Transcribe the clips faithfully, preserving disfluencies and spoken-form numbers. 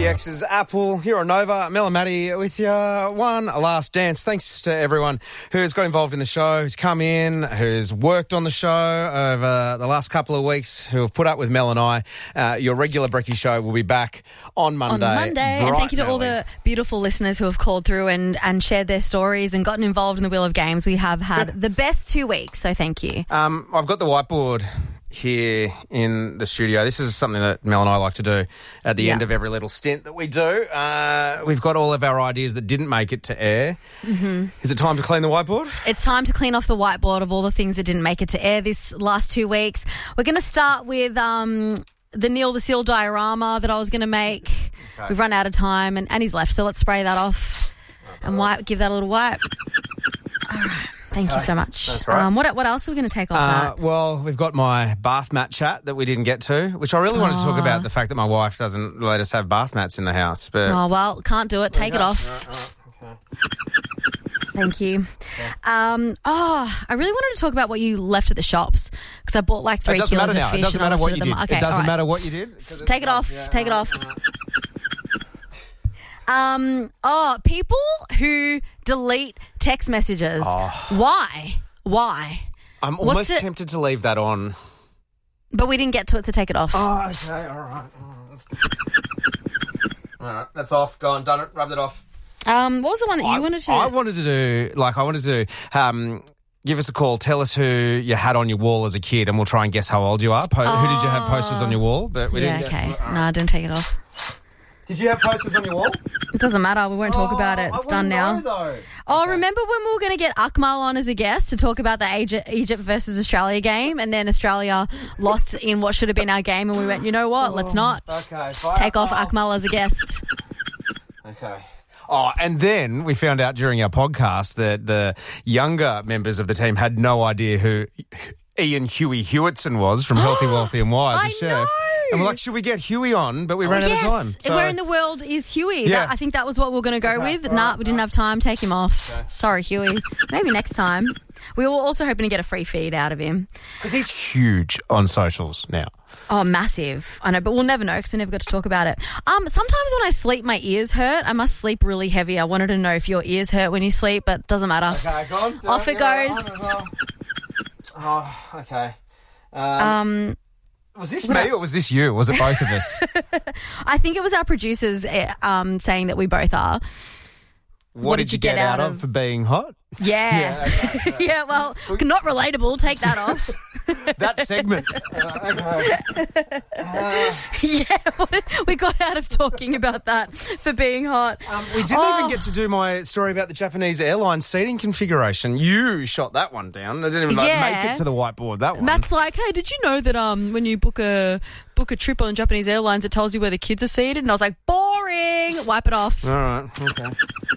X's Apple here on Nova. Mel and Maddie with you. One last dance. Thanks to everyone who's got involved in the show, who's come in, who's worked on the show over the last couple of weeks, who have put up with Mel and I. Uh, your regular Brekkie show will be back on Monday. On Monday. And thank you to all the beautiful listeners who have called through and, and shared their stories and gotten involved in the Wheel of Games. We have had the best two weeks, so thank you. Um, I've got the whiteboard here in the studio. This is something that Mel and I like to do at the yeah. end of every little stint that we do. Uh, we've got all of our ideas that didn't make it to air. Mm-hmm. Is it time to clean the whiteboard? It's time to clean off the whiteboard of all the things that didn't make it to air this last two weeks. We're going to start with um, the Neil the Seal diorama that I was going to make. Okay. We've run out of time and, and he's left, so let's spray that off okay. and wipe. Give that a little wipe. All right. Thank okay. you so much. That's right. Um, what, what else are we going to take off uh, that? Well, we've got my bath mat chat that we didn't get to, which I really wanted to talk about, the fact that my wife doesn't let us have bath mats in the house. But oh, well, can't do it. Take it off. Right, right. Okay. Thank you. Okay. Um, oh, I really wanted to talk about what you left at the shops because I bought like three kilos of now. fish. It doesn't and matter what you them. did. Okay, it doesn't right. matter what you did. Take it off. Yeah, Take right, it off. Right. Um. Oh, people who delete text messages. Oh. Why? Why? I'm almost tempted to leave that on. But we didn't get to it, so take it off. Oh, okay. All right. Oh, that's all right. That's off. Go on. Done it. Rubbed it off. Um. What was the one that you I, wanted to? I wanted to do, like, I wanted to um, give us a call. Tell us who you had on your wall as a kid, and we'll try and guess how old you are. Po- oh. Who did you have posters on your wall? But we yeah, didn't okay. Get to it. No, I didn't take it off. Did you have posters on your wall? It doesn't matter. We won't talk oh, about it. It's done now. Know, though. Oh, okay. Remember when we were going to get Akmal on as a guest to talk about the Egypt, Egypt versus Australia game, and then Australia lost in what should have been our game, and we went, you know what? Let's not okay, take off Akmal as a guest. Okay. Oh, and then we found out during our podcast that the younger members of the team had no idea who Ian Huey Hewitson was from Healthy, Wealthy and Wise, I a chef. Know. And we're like, should we get Huey on? But we oh, ran yes. out of time. So. Where in the world is Huey? Yeah. That, I think that was what we were going to go okay. with. All nah, right, we didn't right. have time. Take him off. Okay. Sorry, Huey. Maybe next time. We were also hoping to get a free feed out of him. Because he's huge on socials now. Oh, massive. I know, but we'll never know because we never got to talk about it. Um, sometimes when I sleep, my ears hurt. I must sleep really heavy. I wanted to know if your ears hurt when you sleep, but it doesn't matter. Okay, go on. Off it goes. Oh, okay. Um... um Was this me or was this you? Was it both of us? I think it was our producers um, saying that we both are. What, what did, did you get, get out, out of for being hot? Yeah. Yeah, okay, okay. yeah, well, not relatable. Take that off. That segment. Uh, okay. Uh, yeah, we got out of talking about that for being hot. Um, we didn't oh. even get to do my story about the Japanese airline seating configuration. You shot that one down. I didn't even like, yeah. make it to the whiteboard, that one. Matt's like, hey, did you know that um, when you book a book a trip on Japanese Airlines, it tells you where the kids are seated? And I was like, boring. Wipe it off. All right, okay.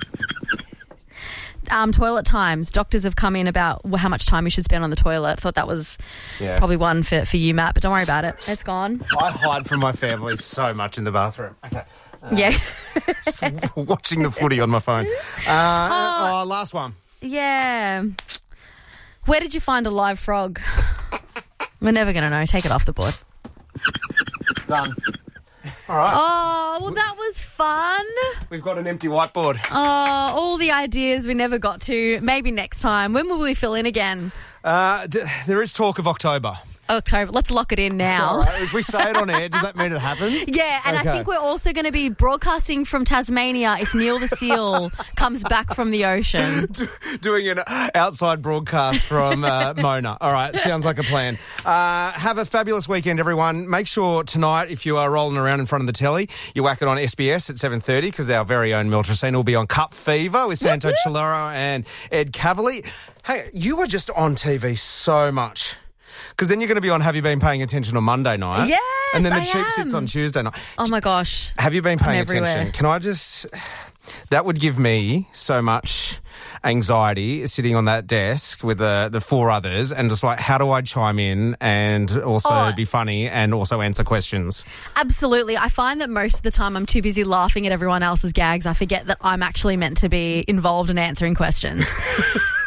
Um, toilet times. Doctors have come in about how much time you should spend on the toilet. Thought that was yeah. probably one for, for you, Matt, but don't worry about it. It's gone. I hide from my family so much in the bathroom. Okay. Uh, yeah. Just watching the footy on my phone. Uh, oh, oh, last one. Yeah. Where did you find a live frog? We're never going to know. Take it off the board. Done. All right. Oh, well, that was fun. We've got an empty whiteboard. Oh, all the ideas we never got to. Maybe next time. When will we fill in again? Uh, th- there is talk of October. October. Let's lock it in now. All right. If we say it on air, does that mean it happens? Yeah, and okay. I think we're also going to be broadcasting from Tasmania if Neil the Seal comes back from the ocean. Do, doing an outside broadcast from uh, Mona. All right, sounds like a plan. Uh, have a fabulous weekend, everyone. Make sure tonight, if you are rolling around in front of the telly, you whack it on S B S at seven thirty because our very own Mel Tracina will be on Cup Fever with Santo Chilero and Ed Cavalier. Hey, you were just on T V so much. Because then you're going to be on Have You Been Paying Attention on Monday night? Yes, And then the I cheap am. sits on Tuesday night. Oh, my gosh. Have you been paying I'm attention? everywhere. Can I just... That would give me so much anxiety sitting on that desk with the, the four others and just like, how do I chime in and also oh. be funny and also answer questions? Absolutely. I find that most of the time I'm too busy laughing at everyone else's gags. I forget that I'm actually meant to be involved in answering questions.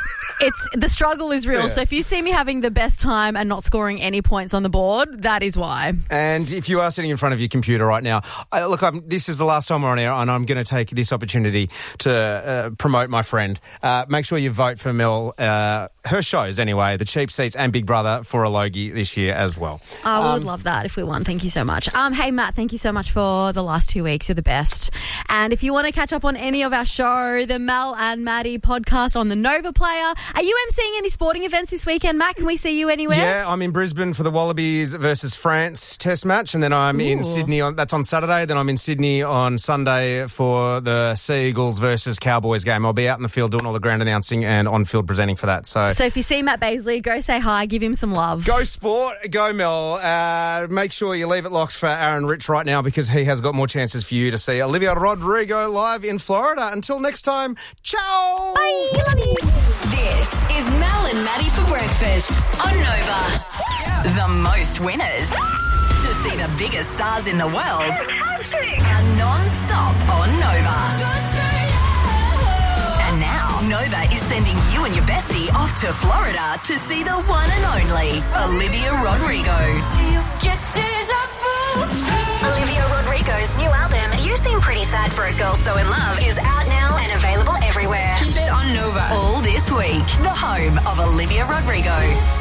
It's the struggle is real. Yeah. So if you see me having the best time and not scoring any points on the board, that is why. And if you are sitting in front of your computer right now, I, look, I'm, this is the last time we're on air, and I'm going to take this opportunity to uh, promote my friend. Uh, make sure you vote for Mel, uh, her shows anyway, The Cheap Seats and Big Brother for a Logie this year as well. I would Um, love that if we won. Thank you so much. Um, hey, Matt, thank you so much for the last two weeks. You're the best. And if you want to catch up on any of our show, the Mel and Maddie podcast on the Nova Player. Are you emceeing any sporting events this weekend, Matt? Can we see you anywhere? Yeah, I'm in Brisbane for the Wallabies versus France test match, and then I'm Ooh. in Sydney, on that's on Saturday. Then I'm in Sydney on Sunday for the Sea Eagles versus Cowboys game. I'll be out in the field doing all the ground announcing and on-field presenting for that. So, So if you see Matt Baisley, go say hi, give him some love. go sport, go Mel. Uh, make sure you leave it locked for Aaron Rich right now because he has got more chances for you to see Olivia Rodrigo live in Florida. Until next time, ciao! Bye, love you. This is Mel and Maddie for breakfast on Nova. The most winners to see the biggest stars in the world are non-stop on Nova. And now Nova is sending you and your bestie off to Florida to see the one and only Olivia Rodrigo. Olivia Rodrigo's new album, You Seem Pretty Sad for a Girl So In Love, is out now and available everywhere. Keep it on Nova. All this week, the home of Olivia Rodrigo.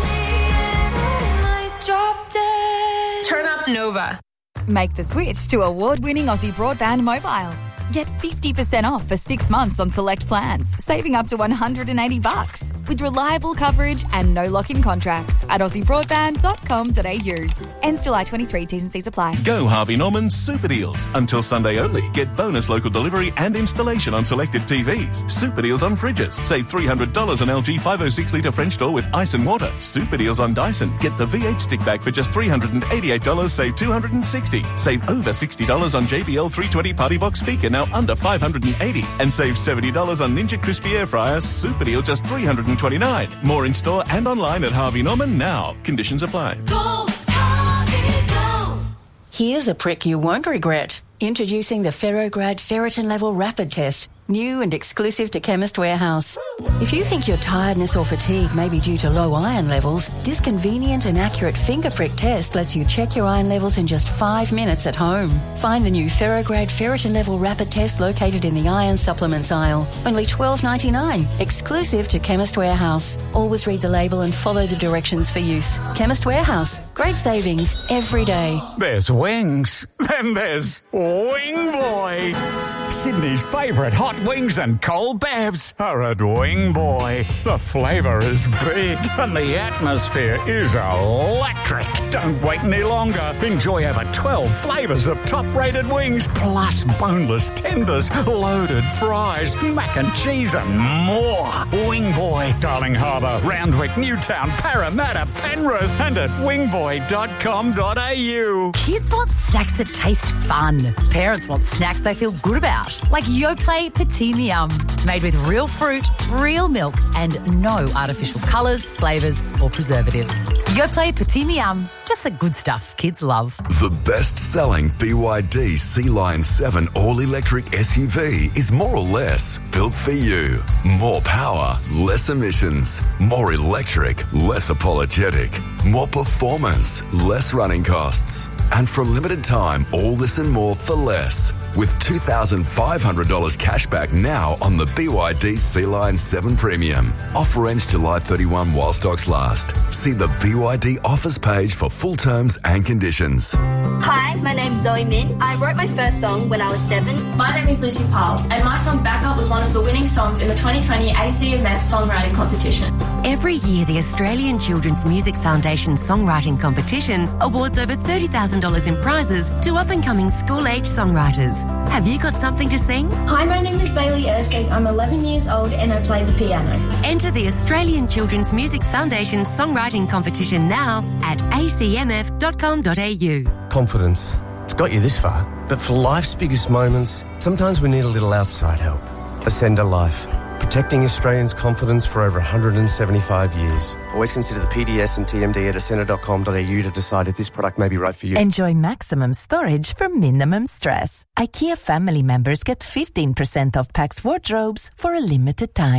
Turn up Nova. Make the switch to award-winning Aussie Broadband Mobile. Get fifty percent off for six months on select plans, saving up to one hundred eighty bucks with reliable coverage and no lock-in contracts at aussie broadband dot com dot a u. Ends July twenty-third, T's and C's apply. Go Harvey Norman's Super Deals. Until Sunday only. Get bonus local delivery and installation on selected T Vs. Super Deals on fridges. Save three hundred dollars on L G five oh six litre French door with ice and water. Super Deals on Dyson. Get the V eight stick bag for just three hundred eighty-eight dollars, save two hundred sixty dollars. Save over sixty dollars on J B L three twenty Party Box speaker, now under five hundred eighty dollars. And save seventy dollars on Ninja Crispy Air Fryer. Super Deal just three hundred twenty-nine dollars. More in store and online at Harvey Norman now. Conditions apply. Go, Harvey, go. Here's a prick you won't regret. Introducing the Ferrograd Ferritin Level Rapid Test, new and exclusive to Chemist Warehouse. If you think your tiredness or fatigue may be due to low iron levels, this convenient and accurate finger prick test lets you check your iron levels in just five minutes at home. Find the new Ferrograd Ferritin Level Rapid Test located in the iron supplements aisle. Only twelve ninety-nine, exclusive to Chemist Warehouse. Always read the label and follow the directions for use. Chemist Warehouse, great savings every day. There's wings, then there's Wing Boy. Sydney's favourite hot wings and cold bevs are at Wing Boy. The flavour is big and the atmosphere is electric. Don't wait any longer. Enjoy over twelve flavours of top-rated wings, plus boneless tenders, loaded fries, mac and cheese and more. Wing Boy, Darling Harbour, Roundwick, Newtown, Parramatta, Penrith and at wingboy dot com dot a u. Kids want snacks that taste fun. Parents want snacks they feel good about, like Yoplait Petit Yum, made with real fruit, real milk, and no artificial colours, flavours, or preservatives. Yoplait Petit Yum, just the good stuff kids love. The best-selling B Y D Sea Lion seven all-electric S U V is more or less built for you. More power, less emissions. More electric, less apologetic. More performance, less running costs. And for a limited time, all this and more for less. With two thousand five hundred dollars cash back now on the B Y D Sea Lion seven Premium. Offer ends July thirty-first while stocks last. See the B Y D offers page for full terms and conditions. Hi, my name's Zoe Min. I wrote my first song when I was seven. My name is Lucy Powell, and my song Back Up was one of the winning songs in the twenty twenty A C M F songwriting competition. Every year, the Australian Children's Music Foundation Songwriting Competition awards over thirty thousand dollars in prizes to up-and-coming school-age songwriters. Have you got something to sing? Hi, my name is Bailey Ersig. I'm eleven years old and I play the piano. Enter the Australian Children's Music Foundation Songwriting Competition now at a c m f dot com dot a u. Confidence. It's got you this far. But for life's biggest moments, sometimes we need a little outside help. Ascender Life. Protecting Australians' confidence for over one hundred seventy-five years. Always consider the P D S and T M D at ascender dot com dot a u to decide if this product may be right for you. Enjoy maximum storage for minimum stress. IKEA family members get fifteen percent off Pax wardrobes for a limited time.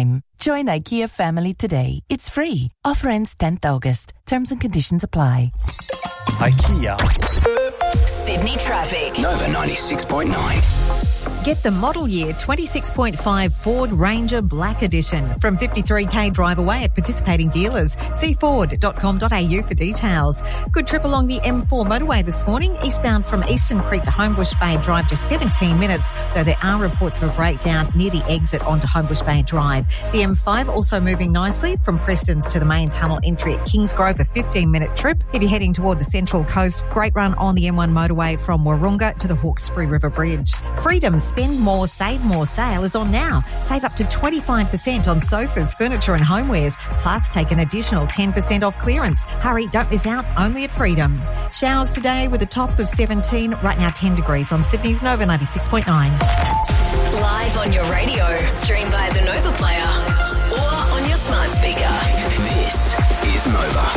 Join IKEA family today. It's free. Offer ends tenth August. Terms and conditions apply. IKEA. Sydney traffic. Nova ninety-six point nine. Get the model year twenty-six point five Ford Ranger Black Edition from fifty-three k drive away at participating dealers. See ford dot com dot a u for details. Good trip along the M four motorway this morning. Eastbound from Eastern Creek to Homebush Bay Drive just seventeen minutes, though there are reports of a breakdown near the exit onto Homebush Bay Drive. The M five also moving nicely from Prestons to the main tunnel entry at Kingsgrove, a fifteen minute trip. If you're heading toward the Central Coast, great run on the M one motorway from Warunga to the Hawkesbury River Bridge. Freedom Spend More, Save More sale is on now. Save up to twenty-five percent on sofas, furniture and homewares, plus take an additional ten percent off clearance. Hurry, don't miss out, only at Freedom. Showers today with a top of seventeen, right now ten degrees on Sydney's Nova ninety-six point nine. Live on your radio, stream by the Nova Player or on your smart speaker. This is Nova.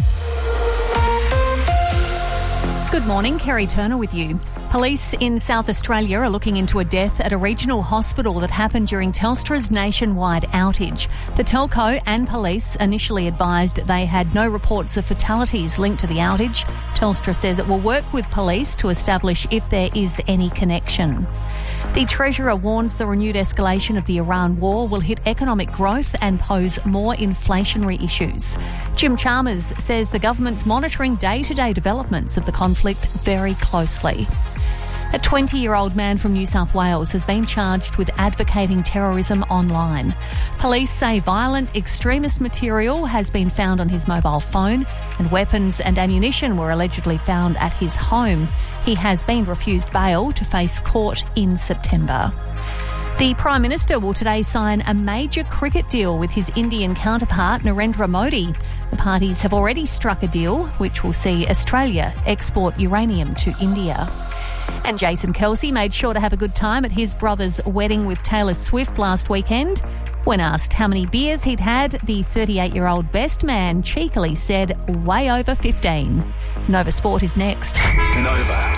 Good morning, Kerry Turner with you. Police in South Australia are looking into a death at a regional hospital that happened during Telstra's nationwide outage. The telco and police initially advised they had no reports of fatalities linked to the outage. Telstra says it will work with police to establish if there is any connection. The Treasurer warns the renewed escalation of the Iran war will hit economic growth and pose more inflationary issues. Jim Chalmers says the government's monitoring day-to-day developments of the conflict very closely. A twenty-year-old man from New South Wales has been charged with advocating terrorism online. Police say violent extremist material has been found on his mobile phone and weapons and ammunition were allegedly found at his home. He has been refused bail to face court in September. The Prime Minister will today sign a major cricket deal with his Indian counterpart Narendra Modi. The parties have already struck a deal which will see Australia export uranium to India. And Jason Kelce made sure to have a good time at his brother's wedding with Taylor Swift last weekend. When asked how many beers he'd had, the thirty-eight-year-old best man cheekily said way over fifteen. Nova Sport is next. Nova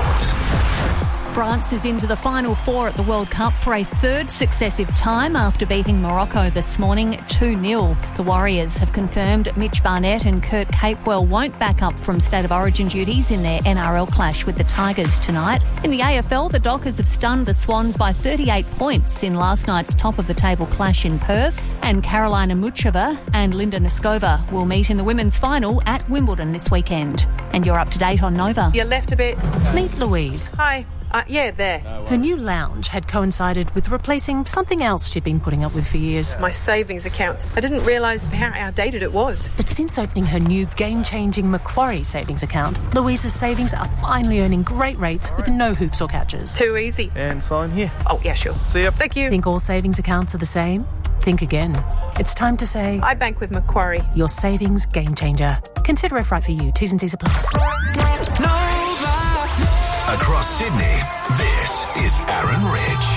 Sport. France is into the Final Four at the World Cup for a third successive time after beating Morocco this morning two nil. The Warriors have confirmed Mitch Barnett and Kurt Capewell won't back up from State of Origin duties in their N R L clash with the Tigers tonight. In the A F L, the Dockers have stunned the Swans by thirty-eight points in last night's top-of-the-table clash in Perth. And Carolina Muchova and Linda Noskova will meet in the women's final at Wimbledon this weekend. And you're up to date on Nova. You left a bit. Meet Louise. Hi. Uh, yeah, there. Her new lounge had coincided with replacing something else she'd been putting up with for years. My savings account. I didn't realise how outdated it was. But since opening her new game-changing Macquarie savings account, Louise's savings are finally earning great rates with no hoops or catches. Too easy. And sign here. Oh, yeah, sure. See ya. Thank you. Think all savings accounts are the same? Think again. It's time to say... I bank with Macquarie. Your savings game changer. Consider if right for you. T's and C's apply. Nova. Across Sydney, this is Aaron Ridge.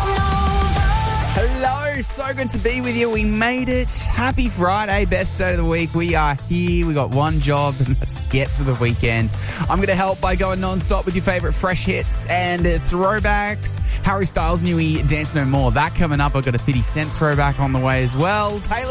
Hello, so good to be with you. We made it. Happy Friday, best day of the week. We are here. We got one job, and let's get to the weekend. I'm going to help by going non-stop with your favourite fresh hits and throwbacks. Harry Styles' new Dance No More. That coming up. I've got a fifty cent throwback on the way as well. Taylor